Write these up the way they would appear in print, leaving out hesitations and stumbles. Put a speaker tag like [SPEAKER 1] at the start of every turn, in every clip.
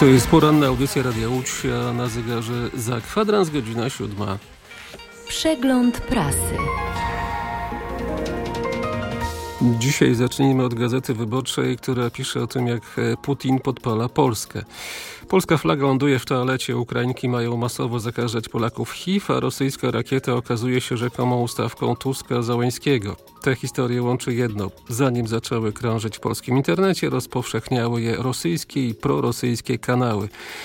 [SPEAKER 1] To jest poranna audycja Radia Łódź, a na zegarze za kwadrans godzina 7.
[SPEAKER 2] Przegląd prasy.
[SPEAKER 1] Dzisiaj zacznijmy od Gazety Wyborczej, która pisze o tym, jak Putin podpala Polskę. Polska flaga ląduje w toalecie, Ukrainki mają masowo zakażać Polaków HIV, a rosyjska rakieta okazuje się rzekomą ustawką Tuska-Załęskiego. Tę historię łączy jedno. Zanim zaczęły krążyć w polskim internecie, rozpowszechniały je rosyjskie i prorosyjskie kanały.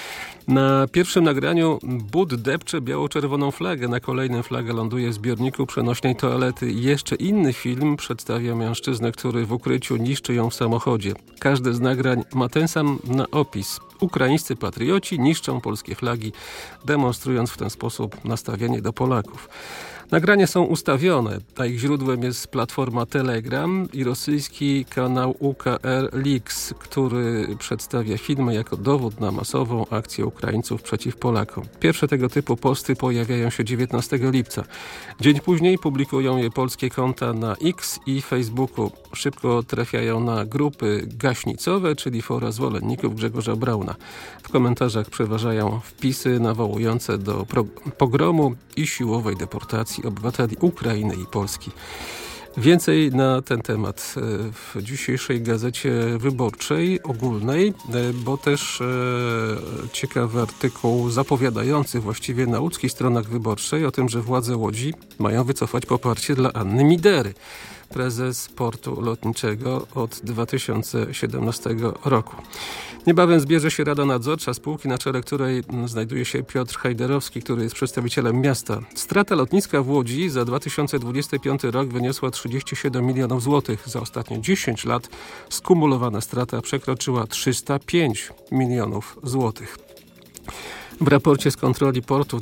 [SPEAKER 1] Na pierwszym nagraniu but depcze biało-czerwoną flagę, na kolejnym flaga ląduje w zbiorniku przenośnej toalety. Jeszcze inny film przedstawia mężczyznę, który w ukryciu niszczy ją w samochodzie. Każde z nagrań ma ten sam opis. Ukraińscy patrioci niszczą polskie flagi, demonstrując w ten sposób nastawienie do Polaków. Nagrania są ustawione, a ich źródłem jest platforma Telegram i rosyjski kanał UKR Leaks, który przedstawia filmy jako dowód na masową akcję Ukraińców przeciw Polakom. Pierwsze tego typu posty pojawiają się 19 lipca. Dzień później publikują je polskie konta na X i Facebooku. Szybko trafiają na grupy gaśnicowe, czyli fora zwolenników Grzegorza Brauna. W komentarzach przeważają wpisy nawołujące do pogromu i siłowej deportacji obywateli Ukrainy i Polski. Więcej na ten temat w dzisiejszej Gazecie Wyborczej ogólnej, bo też ciekawy artykuł zapowiadający właściwie na łódzkich stronach wyborczej o tym, że władze Łodzi mają wycofać poparcie dla Anny Midery, prezes portu lotniczego od 2017 roku. Niebawem zbierze się Rada Nadzorcza spółki, na czele której znajduje się Piotr Hajderowski, który jest przedstawicielem miasta. Strata lotniska w Łodzi za 2025 rok wyniosła 37 milionów złotych. Za ostatnie 10 lat skumulowana strata przekroczyła 305 milionów złotych. W raporcie z kontroli portu w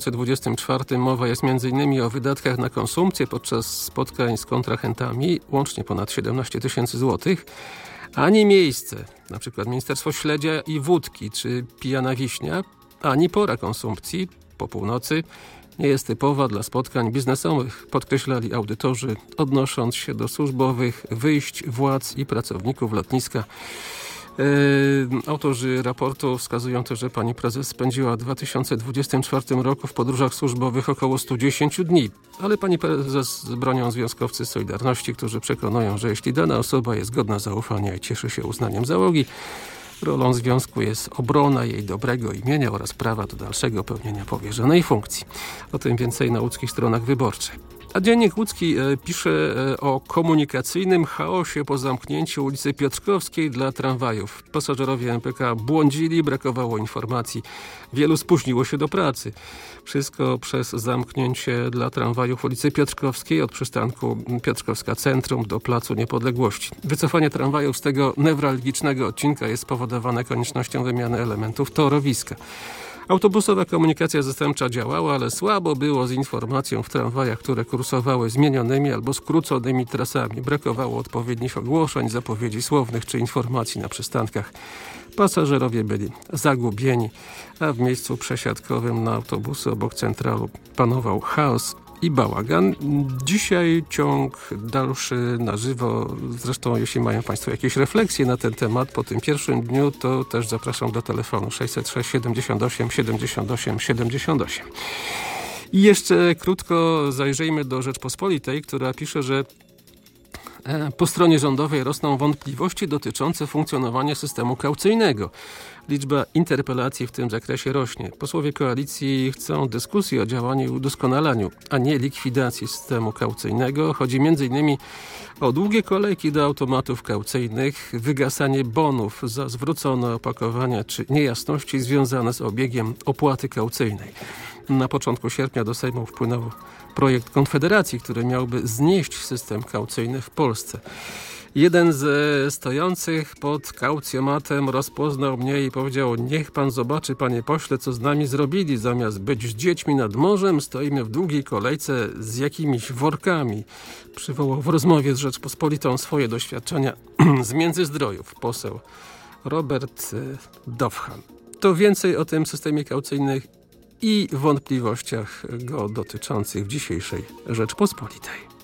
[SPEAKER 1] 2024 mowa jest m.in. o wydatkach na konsumpcję podczas spotkań z kontrahentami, łącznie ponad 17 tysięcy złotych. Ani miejsce, na przykład Ministerstwo Śledzia i Wódki czy Pijana Wiśnia, ani pora konsumpcji po północy nie jest typowa dla spotkań biznesowych, podkreślali audytorzy, odnosząc się do służbowych wyjść władz i pracowników lotniska. Autorzy raportu wskazują też, że pani prezes spędziła w 2024 roku w podróżach służbowych około 110 dni. Ale pani prezes bronią związkowcy Solidarności, którzy przekonują, że jeśli dana osoba jest godna zaufania i cieszy się uznaniem załogi, rolą związku jest obrona jej dobrego imienia oraz prawa do dalszego pełnienia powierzonej funkcji. O tym więcej na łódzkich stronach wyborczych. A Dziennik Łódzki pisze o komunikacyjnym chaosie po zamknięciu ulicy Piotrkowskiej dla tramwajów. Pasażerowie MPK błądzili, brakowało informacji. Wielu spóźniło się do pracy. Wszystko przez zamknięcie dla tramwajów ulicy Piotrkowskiej od przystanku Piotrkowska Centrum do Placu Niepodległości. Wycofanie tramwajów z tego newralgicznego odcinka jest spowodowane koniecznością wymiany elementów torowiska. Autobusowa komunikacja zastępcza działała, ale słabo było z informacją w tramwajach, które kursowały zmienionymi albo skróconymi trasami. Brakowało odpowiednich ogłoszeń, zapowiedzi słownych czy informacji na przystankach. Pasażerowie byli zagubieni, a w miejscu przesiadkowym na autobusy obok centralu panował chaos i bałagan. Dzisiaj ciąg dalszy na żywo. Zresztą jeśli mają Państwo jakieś refleksje na ten temat po tym pierwszym dniu, to też zapraszam do telefonu 606 78 78 78. I jeszcze krótko zajrzyjmy do Rzeczpospolitej, która pisze, że po stronie rządowej rosną wątpliwości dotyczące funkcjonowania systemu kaucyjnego. Liczba interpelacji w tym zakresie rośnie. Posłowie koalicji chcą dyskusji o działaniu i udoskonalaniu, a nie likwidacji systemu kaucyjnego. Chodzi m.in. o długie kolejki do automatów kaucyjnych, wygasanie bonów za zwrócone opakowania czy niejasności związane z obiegiem opłaty kaucyjnej. Na początku sierpnia do Sejmu wpłynął projekt Konfederacji, który miałby znieść system kaucyjny w Polsce. Jeden ze stojących pod kaucjomatem rozpoznał mnie i powiedział: niech pan zobaczy, panie pośle, co z nami zrobili. Zamiast być z dziećmi nad morzem, stoimy w długiej kolejce z jakimiś workami. Przywołał w rozmowie z Rzeczpospolitą swoje doświadczenia z Międzyzdrojów poseł Robert Dowhan. To więcej o tym systemie kaucyjnym i wątpliwościach go dotyczących w dzisiejszej Rzeczpospolitej.